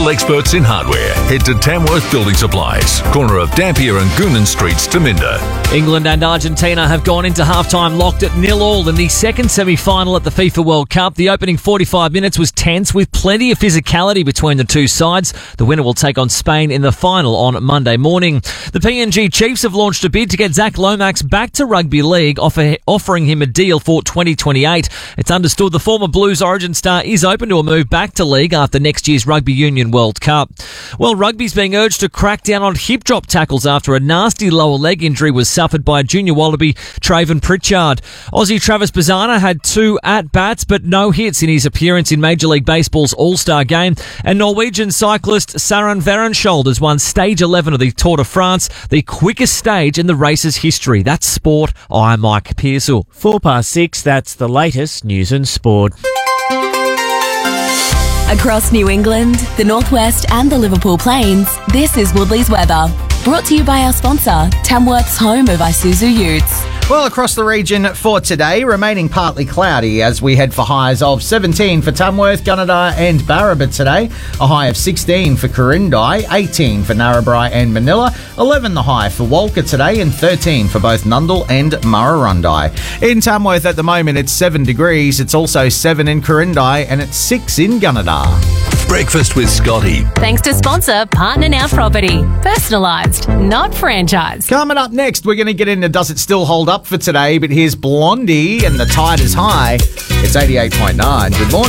local experts in hardware. Head to Tamworth Building Supplies, corner of Dampier and Goonan Streets, Taminda. England and Argentina have gone into halftime locked at 0-0 in the second semi-final at the FIFA World Cup. The opening 45 minutes was tense with plenty of physicality between the two sides. The winner will take on Spain in the final on Monday morning. The PNG Chiefs have launched a bid to get Zach Lomax back to rugby league, offering him a deal for 2028. It's understood the former Blues Origin star is open to a move back to league after next year's Rugby Union World Cup. Well, rugby's being urged to crack down on hip drop tackles after a nasty lower leg injury was suffered by junior wallaby Traven Pritchard. Aussie Travis Bazzana had 2 at-bats but no hits in his appearance in Major League Baseball's All-Star Game. And Norwegian cyclist Saran Verenskjold has won Stage 11 of the Tour de France, the quickest stage in the race's history. That's sport. I'm Mike Pearsall. 6:04, that's the latest news and sport. Across New England, the Northwest and the Liverpool Plains, this is Woodley's weather. Brought to you by our sponsor, Tamworth's home of Isuzu Utes. Well, across the region for today, remaining partly cloudy as we head for highs of 17 for Tamworth, Gunnedah and Barraba today, a high of 16 for Corindai, 18 for Narrabri and Manila, 11 the high for Walker today and 13 for both Nundle and Murrurundi. In Tamworth at the moment it's 7 degrees, it's also 7 in Corindai and it's 6 in Gunnedah. Breakfast with Scotty. Thanks to sponsor Partner Now Property. Personalised, not franchised. Coming up next, we're going to get into Does It Still Hold Up for today, but here's Blondie and The Tide Is High. It's 88.9. Good morning.